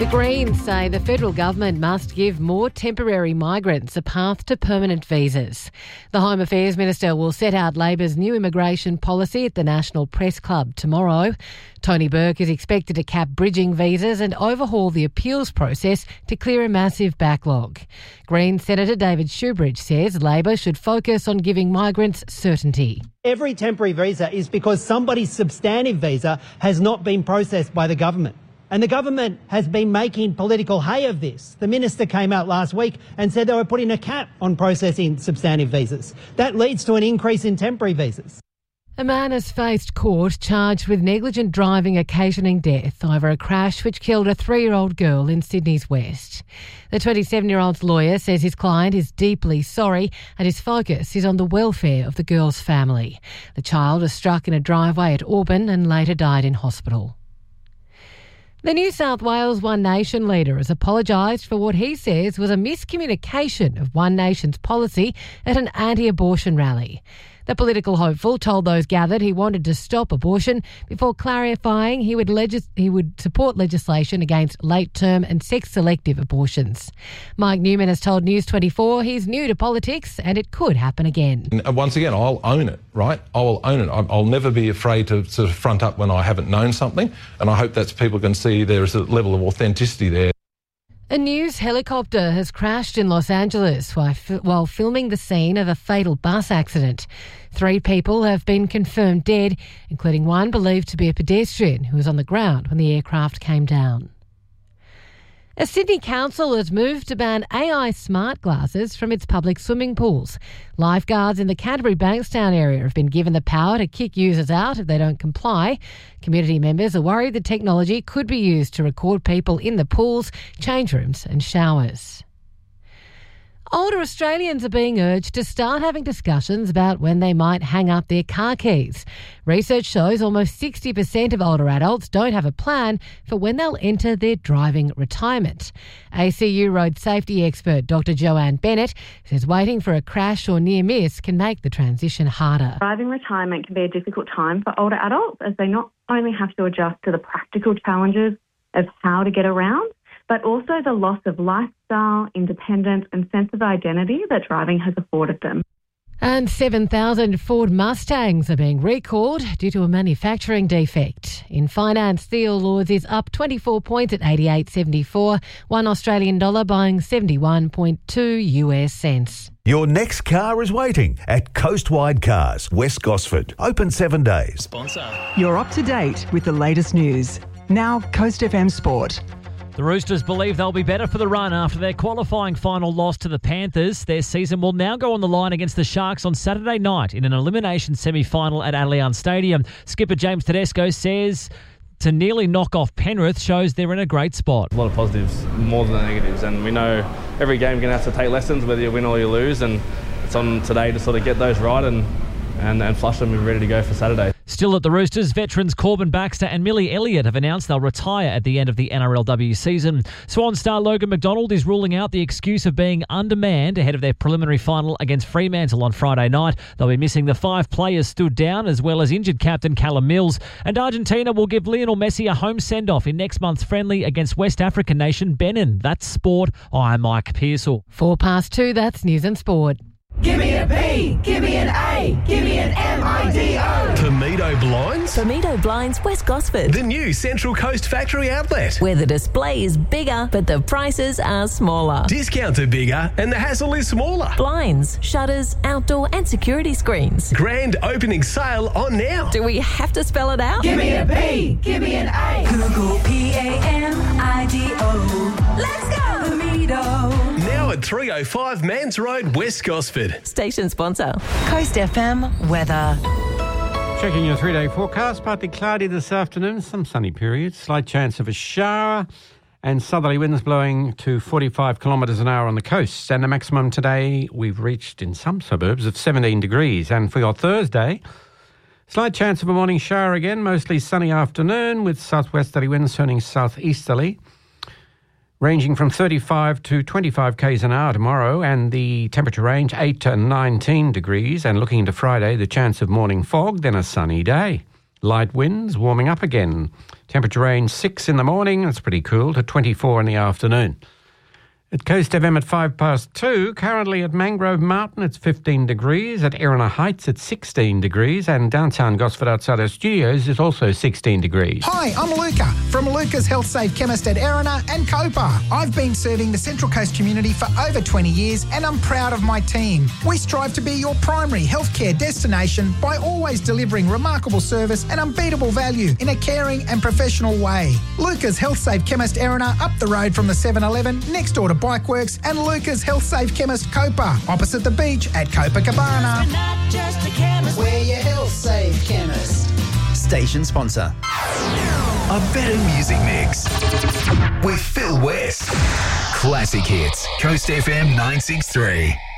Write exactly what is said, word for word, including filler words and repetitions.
The Greens say the federal government must give more temporary migrants a path to permanent visas. The Home Affairs Minister will set out Labor's new immigration policy at the National Press Club tomorrow. Tony Burke is expected to cap bridging visas and overhaul the appeals process to clear a massive backlog. Greens Senator David Shoebridge says Labor should focus on giving migrants certainty. Every temporary visa is because somebody's substantive visa has not been processed by the government. And the government has been making political hay of this. The minister came out last week and said they were putting a cap on processing substantive visas. That leads to an increase in temporary visas. A man has faced court charged with negligent driving occasioning death over a crash which killed a three-year-old girl in Sydney's West. The twenty-seven-year-old's lawyer says his client is deeply sorry and his focus is on the welfare of the girl's family. The child was struck in a driveway at Auburn and later died in hospital. The New South Wales One Nation leader has apologised for what he says was a miscommunication of One Nation's policy at an anti-abortion rally. The political hopeful told those gathered he wanted to stop abortion before clarifying he would legis- he would support legislation against late-term and sex-selective abortions. Mike Newman has told News twenty-four he's new to politics and it could happen again. And once again, I'll own it, right? I will own it. I'll never be afraid to sort of front up when I haven't known something, and I hope that people can see there is a level of authenticity there. A news helicopter has crashed in Los Angeles while filming the scene of a fatal bus accident. Three people have been confirmed dead, including one believed to be a pedestrian who was on the ground when the aircraft came down. A Sydney council has moved to ban A I smart glasses from its public swimming pools. Lifeguards in the Canterbury Bankstown area have been given the power to kick users out if they don't comply. Community members are worried the technology could be used to record people in the pools, change rooms and showers. Older Australians are being urged to start having discussions about when they might hang up their car keys. Research shows almost sixty percent of older adults don't have a plan for when they'll enter their driving retirement. A C U road safety expert Doctor Joanne Bennett says waiting for a crash or near miss can make the transition harder. Driving retirement can be a difficult time for older adults as they not only have to adjust to the practical challenges of how to get around, but also the loss of lifestyle, independence and sense of identity that driving has afforded them. And seven thousand Ford Mustangs are being recalled due to a manufacturing defect. In finance, the All Ords is up twenty-four points at eighty-eight seventy-four, one Australian dollar buying seventy-one point two U S cents. Your next car is waiting at Coastwide Cars, West Gosford. Open seven days. Sponsor. You're up to date with the latest news. Now, Coast F M Sport. The Roosters believe they'll be better for the run after their qualifying final loss to the Panthers. Their season will now go on the line against the Sharks on Saturday night in an elimination semi-final at Allianz Stadium. Skipper James Tedesco says to nearly knock off Penrith shows they're in a great spot. A lot of positives, more than the negatives, and we know every game you're going to have to take lessons, whether you win or you lose, and it's on today to sort of get those right and And, and flush them and be ready to go for Saturday. Still at the Roosters, veterans Corbin Baxter and Millie Elliott have announced they'll retire at the end of the N R L W season. Swan star Logan McDonald is ruling out the excuse of being undermanned ahead of their preliminary final against Fremantle on Friday night. They'll be missing the five players stood down as well as injured captain Callum Mills. And Argentina will give Lionel Messi a home send-off in next month's friendly against West African nation Benin. That's sport. I'm Mike Pearsall. Four past two, that's News and Sport. Give me a B, give me an A, give me an M I D O. Tomedo Blinds? Tomedo Blinds, West Gosford. The new Central Coast factory outlet. Where the display is bigger, but the prices are smaller. Discounts are bigger and the hassle is smaller. Blinds, shutters, outdoor and security screens. Grand opening sale on now. Do we have to spell it out? Give me a B, give me an A. Google P A M I D O. Let's go, Tomedo. Now at three oh five Mans Road, West Gosford. Station sponsor. Coast F M weather. Checking your three-day forecast. Partly cloudy this afternoon, some sunny periods, slight chance of a shower and southerly winds blowing to forty-five kilometres an hour on the coast. And the maximum today we've reached in some suburbs of seventeen degrees. And for your Thursday, slight chance of a morning shower again, mostly sunny afternoon with southwesterly winds turning southeasterly, ranging from thirty-five to twenty-five k's an hour tomorrow, and the temperature range eight to nineteen degrees. And looking into Friday, the chance of morning fog, then a sunny day. Light winds warming up again. Temperature range six in the morning, it's pretty cool, to twenty-four in the afternoon. At Coast F M at five past two, currently at Mangrove Mountain it's fifteen degrees, at Erina Heights it's sixteen degrees, and downtown Gosford outside our studios is also sixteen degrees. Hi, I'm Luca from Luca's Health Safe Chemist at Erina and Copa. I've been serving the Central Coast community for over twenty years and I'm proud of my team. We strive to be your primary healthcare destination by always delivering remarkable service and unbeatable value in a caring and professional way. Luca's Health Safe Chemist Erina, up the road from the seven eleven, next door to Bikeworks, and Luca's Health Safe Chemist Copa, opposite the beach at Copacabana. Not just a chemist. We're your Health Safe Chemist. Station sponsor. A better music mix with Phil West. Classic hits. Coast F M nine six three.